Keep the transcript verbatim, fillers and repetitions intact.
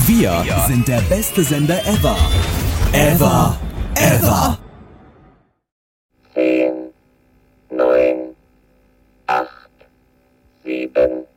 Wir sind der beste Sender ever. Ever. Ever. Zehn, neun, acht, sieben,